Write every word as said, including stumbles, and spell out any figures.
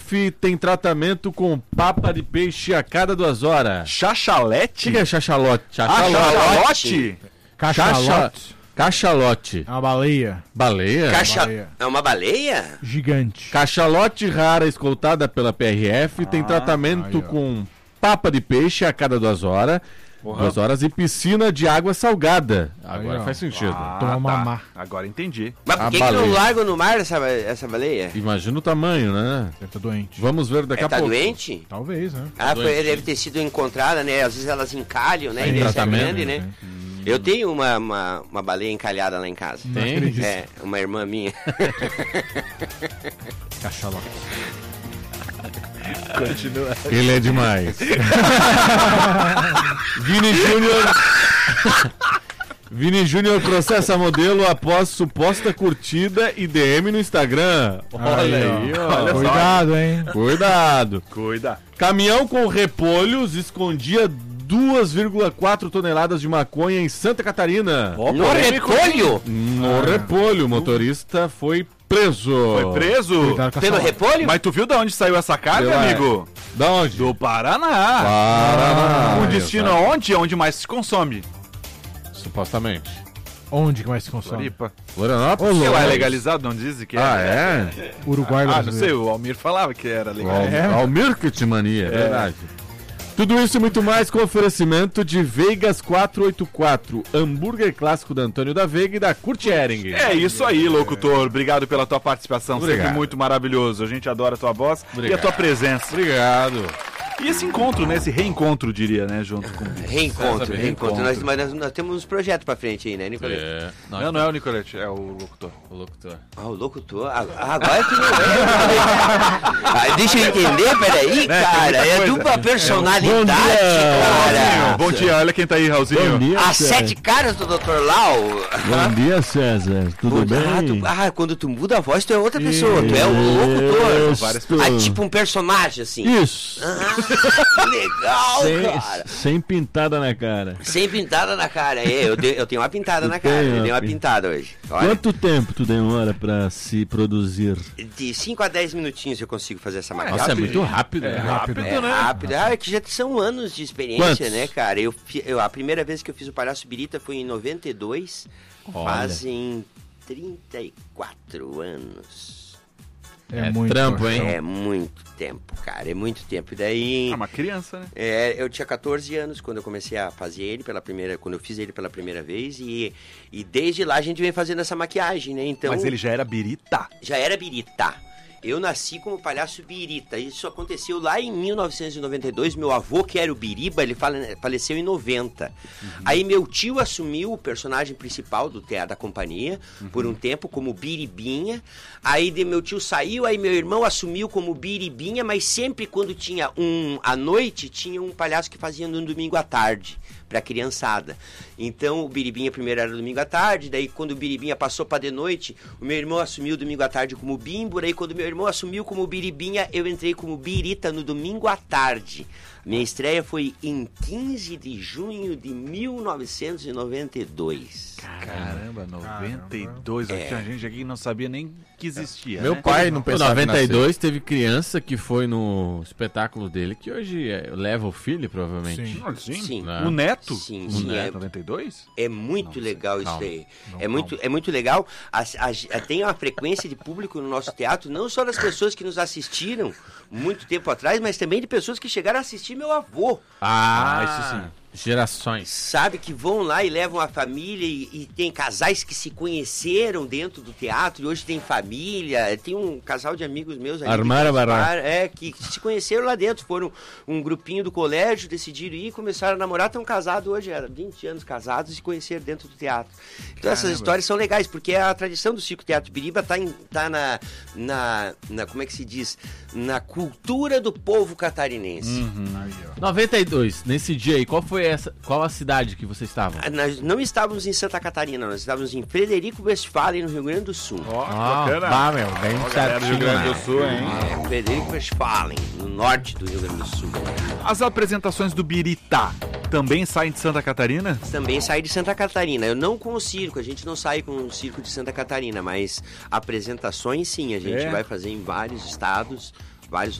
F tem tratamento com papa de peixe a cada duas horas. Chachalete? O que é chachalote? Chachalote? Cachalote. Cachalote. É uma baleia. Baleia? Cacha... baleia. É uma baleia? Gigante. Cachalote rara escoltada pela P R F tem Ah, tratamento aí, ó. com papa de peixe a cada duas horas. Porra. Duas horas e piscina de água salgada. Agora Aí, ó. faz sentido. Ah, Toma tá. mamar. Agora entendi. Mas por A que, que não baleia. largam no mar essa, essa baleia? Imagina o tamanho, né? Deve estar doente. Vamos ver daqui É, a tá pouco. doente? Talvez, né? Ah, foi, Doente. deve ter sido encontrada, né? Às vezes elas encalham, né? Sem E daí é tratamento, grande, né? Eu tenho uma, uma, uma baleia encalhada lá em casa. Não Tem? acredito. É, uma irmã minha. Cachalote. Continua. Ele é demais. Vini Júnior. Vini Júnior processa modelo após suposta curtida e D M no Instagram. Olha aí, ó. Olha só. Cuidado, hein? Cuidado. Cuida. Caminhão com repolhos escondia duas vírgula quatro toneladas de maconha em Santa Catarina. Ó, No polêmico, repolho? No repolho, o motorista foi preso. Foi preso? Cuidado com a Pelo salada. repolho? Mas tu viu de onde saiu essa carga, Pela- amigo? Da onde? Do Paraná. Paraná. Um destino Exato. onde? Onde mais se consome? Supostamente. Onde que mais se consome? Floripa. Florianópolis? Sei lá, é legalizado, não dizem que é? Ah, é? Uruguai Ah, não brasileiro. sei, o Almir falava que era O legal. Al- É. Almir Kitmania, é verdade. Tudo isso e muito mais com oferecimento de Vegas quatrocentos e oitenta e quatro, hambúrguer clássico da Antônio da Veiga e da Kurt Ehring. É isso aí, locutor. Obrigado pela tua participação, Obrigado. sempre muito maravilhoso. A gente adora a tua voz Obrigado. e a tua presença. Obrigado. E esse encontro, né? Esse reencontro, diria, né? Junto com... Reencontro, César, reencontro. reencontro. Nós, mas nós, nós temos uns projetos pra frente aí, né, Nicolete? É, Não, não é o Nicolete, é o locutor. o locutor. Ah, o locutor. Ah, agora que não é. Ah, deixa eu entender, peraí, Né, cara. tem muita É coisa. dupla personalidade, Bom dia. cara. Raulzinho, bom dia, olha quem tá aí, Raulzinho. dia, As sete caras do doutor Lau. Bom dia, César. Tudo Ah, bem? tu- ah, quando tu muda a voz, tu é outra pessoa. Tu é o locutor. várias Ah, tipo um personagem, assim. Isso. Ah, que legal, Sem, cara. sem pintada na cara. Sem pintada na cara. É, eu, dei- eu tenho uma pintada Tu na cara. tem Eu uma dei uma pin- pintada hoje. Olha, Quanto tempo tu demora pra se produzir? de cinco a dez minutinhos eu consigo fazer essa maquiagem. Nossa, é muito rápido. É né? rápido, É né? rápido. Ah, é que já são anos de experiência, Quantos? né, cara? Eu, fi- eu- a primeira vez que eu fiz o Palhaço Birita foi em noventa e dois. Olha. Fazem trinta e quatro anos. É, É muito trampo, colchão. hein? É muito tempo, cara. É muito tempo. E daí... Ah, uma criança, né? É, eu tinha catorze anos quando eu comecei a fazer ele pela primeira, quando eu fiz ele pela primeira vez e, e desde lá a gente vem fazendo essa maquiagem, né? Então Mas ele já era birita. já era birita. Eu nasci como palhaço birita. Isso aconteceu lá em mil novecentos e noventa e dois. Meu avô, que era o Biriba, ele fale- faleceu em noventa. Aí meu tio assumiu o personagem principal do teatro da companhia por um tempo como Biribinha. Aí de- meu tio saiu, aí meu irmão assumiu como Biribinha, mas sempre quando tinha um à noite, tinha um palhaço que fazia no domingo à tarde pra criançada. Então o Biribinha primeiro era domingo à tarde, daí quando o Biribinha passou pra de noite, o meu irmão assumiu o domingo à tarde como Bimbo, daí quando meu irmão assumiu como Biribinha, eu entrei como Birita no domingo à tarde. Minha estreia foi em quinze de junho de mil novecentos e noventa e dois. Caramba, noventa e dois. É. Tinha gente aqui que não sabia nem que existia. Meu né? pai não Em pensava em noventa e nascer. dois teve criança que foi no espetáculo dele, que hoje é- leva o filho, provavelmente. Sim. Ah, sim? Sim. Né? O neto? Sim, O sim, neto, é- noventa e dois? É muito legal isso calma. aí. Não, É muito, é muito legal. A, a- a- tem uma frequência de público no nosso teatro, não só das pessoas que nos assistiram muito tempo atrás, mas também de pessoas que chegaram a assistir meu avô. Ah, isso sim. Gerações. Sabe, que vão lá e levam a família e, e tem casais que se conheceram dentro do teatro e hoje tem família. Tem um casal de amigos meus ali. Armara que, Bará. é, que se conheceram lá dentro. Foram um grupinho do colégio, decidiram ir, começaram a namorar, estão casados hoje, era vinte anos casados e se conheceram dentro do teatro. Então essas histórias são legais, porque a tradição do Circo Teatro Biriba tá, em, tá na, na, na, como é que se diz? Na cultura do povo catarinense. Aí, ó. noventa e dois, nesse dia aí, qual foi essa? Qual a cidade que vocês estavam? Ah, Nós não estávamos em Santa Catarina, nós estávamos em Frederico Westphalen, no Rio Grande do Sul. Ó, Ah, bacana. bah, meu, bem Ó, galera do Rio Grande do Sul, hein? É, Frederico Westphalen, no norte do Rio Grande do Sul. As apresentações do Birita também saem de Santa Catarina? Também saí de Santa Catarina. Eu não com o circo, a gente não sai com o circo de Santa Catarina, mas apresentações sim, a gente É? vai fazer em vários estados, vários